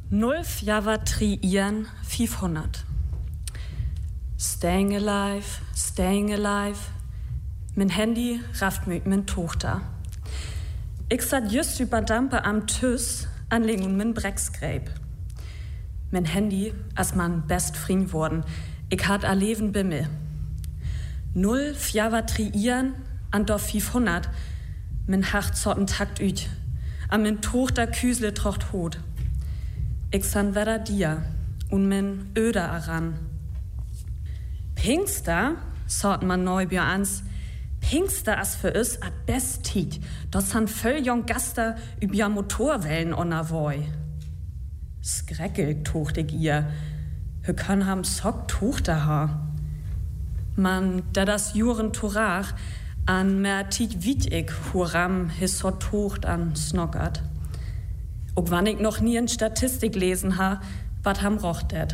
0 Java 3 Ian 500. Staying alive. Mein Handy rafft mit mein Tochter. Ich sat just über Dampe am Tüss anlegen und mein Brecksgräb. Mein Handy als mein best Freund worden. Ich hat a Leben bimmel. 0 Java 3 Ian an doch 500. Mein Hacht zotten Takt üt. An mein Tochter Küsle trocht hot. Ich san weder dir und mein Öder aran. Pinkster, sort man Neubier ans, Pinkster as für is at best tit, das han voll jong Gaster über Motorwellen onnerwoi. Skreckel tucht ich ihr, hö kann ham Sock tuchter ha. Man, da das Juren Torach, an mer tit wit ich huram his so tucht an snockert. Und wann ich noch nie in Statistik lesen ha, wat ham rochtet.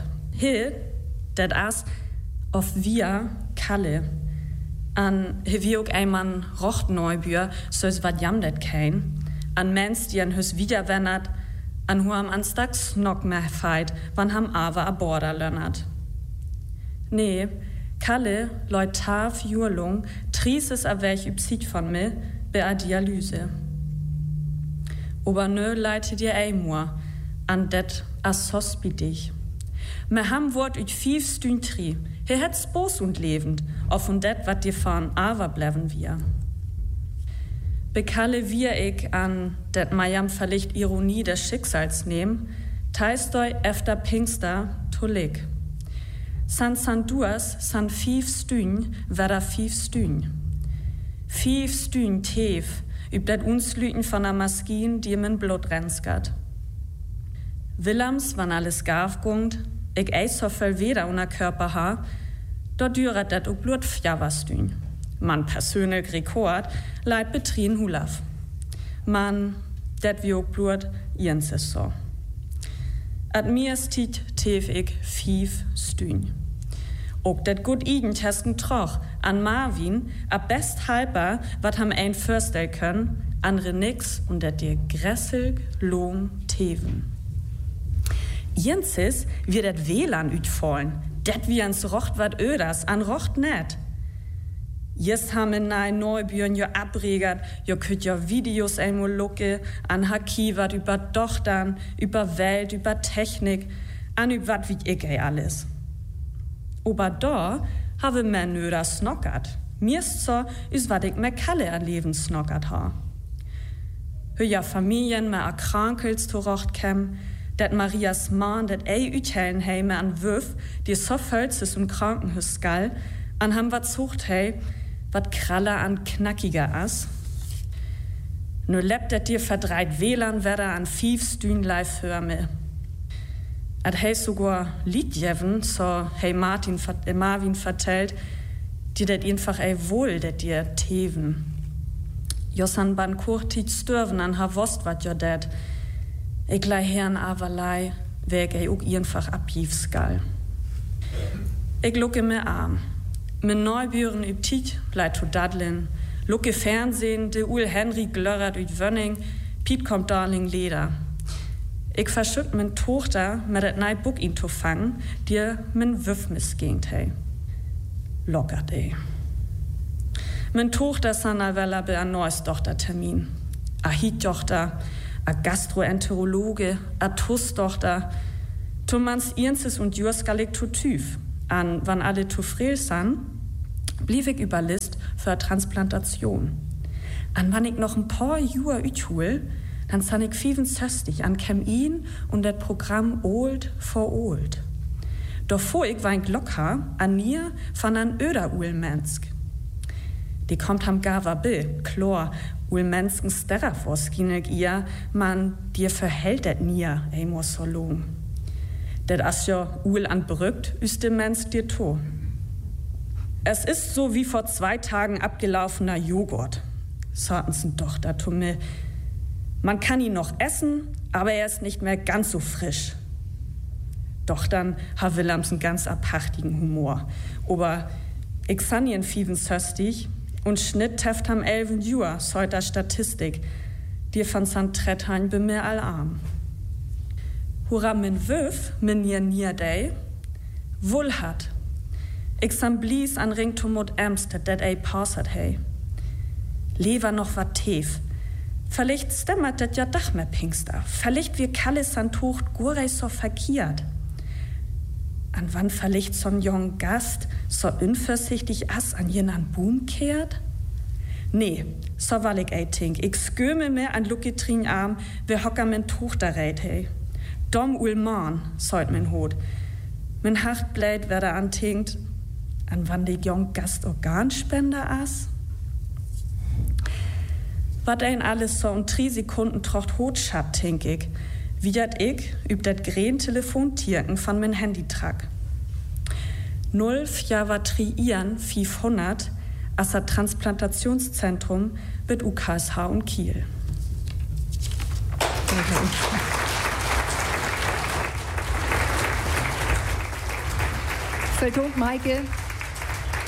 Det as auf wir Kalle. An wie auch einmal rocht Neubür, so is wat jamdet kein. An Mens, die an hüs wiederwennert, an hu am Anstags noch mehr feit, wann ham aber a Border lönnert. Nee, Kalle, leut taf Jurlung, tries es a welch übsit von mir, be a Dialyse. Aber nö leite dir einmur, an det as hospitig. Me ham wort üt 5 Stünd tri, he het's bos und lebend, auf und det wat dir fahren aber bleven wir. Bekalle wir ich an det majam verlicht Ironie des Schicksals nehm, teistoi efter Pinkster tolik. San duas, san 5 Stünd, weder 5 Stünd. 5 Stünd teef, üb det uns Lüten von a Maskin, die min Blut renskert. Willems, wann alles gafgungt, ich eis so voll weder unter Körper ha, dort düret det auch Blut fjavastün. Man persönlich Rekord, leid betrien hulaf. Man, det wie auch Blut, jens is so. At mir stit teef ich 5 Stün. Auch det gut Igentesken troch, an Marvin, a best halber, wat ham ein Fürstel können, andere nix und det dir grässig lohn teven. Jensis wird det WLAN ütfallen, det wie ans rocht wat öders, an rocht net. Jetzt haben wir Neubüren jo abregert, jo könnt jo Videos einmal lucke, an Haki wat über Dochtern, über Welt, über Technik, an über wat wie ich alles. Aber da habe mir nöder snockert. Mir ist so, is wat ich mir Kalle erleben snockert ha. Hö ja Familien mehr erkrankels to rocht kem, dat Marias Mann, dat ütellen heime an Wöf, die so völz is im Krankenhaus skall, an ham wat sucht hei, wat kraller an knackiger as. Nur lebt dat dir verdreit WLAN weder an 5 Stünd live hörme. Ad hei sogar Liedjeven, so hei Marvin vertellt, die dat einfach wohl, dat dir teven. Jossan ban kurtit stürven an ha wost wat jo dat. Ich lei herrn averlei, weg auch einfach abjiefskall. Ich lucke mir arm. Mit Neubüren üb Tiet, leit to Dadlin. Lucke Fernsehen, de Ul Henry glörrert üt Wönning, Piet kommt darling Leder. Ich verschütt min Tochter, mit et nei Buck ihn to fangen, dir min Wüff missgingt, hey. Lockert, ey. Min Tochter sanna wella be a neues Tochtertermin. A Hiet-Tochter, a Gastroenterologe, a Tuss-Tochter, to mans Ienses und Jurskalik to Tüv. An wann alle to frel san, blieb ich über List für Transplantation. An wann ich noch ein paar Jahre üthul, dann san ich 65 an Chemin und das Programm Old for Old. Doch vor ich war ein Glocker an mir von an öder Ulmensk. Die kommt am Gava Bill, Chlor, Ulmensken Sterafos, ginek ihr, man dir verhält det nier, ey Mossolong. Det as jo Ul an berückt, üst dem Mensch dir to. Es ist so wie vor 2 Tagen abgelaufener Joghurt, sagten's Tochter to mir. Man kann ihn noch essen, aber er ist nicht mehr ganz so frisch. Doch dann ha Willemsen ganz abhachtigen Humor. Aber ich san ihn 65 und Schnitt teft am 11 Jura, seuter Statistik. Dir von San Trethain be mir allarm. Hurra min wöf, min nierdei, wohlhat. Ich sam blies an Ringtumut Amstead, dat ei passat hei. Lever noch wat teef. Vielleicht stemmert dat ja dach mehr Pinkster. Vielleicht wir Kallis an Tucht gurei so verkehrt. An wann vielleicht so'n jong Gast so unversichtig as an jenan Boom kehrt? Nee, so wall ich ei tink. Ich sköme mir an Lucketrin Arm, wer hocker min Tuch da reit hei. Dom ulman, soit min Hut. Min Hacht bläht, wer da antinkt, an wann die jong Gast Organspender as? Wat ein alles so 3 Sekunden trocht Hotschat, tink ich. Wie dat ich üb dat green Telefontierken von min Handy trag. 0 Java triieren 500 as das Transplantationszentrum mit UKSH und Kiel. Vielen Dank, Maike.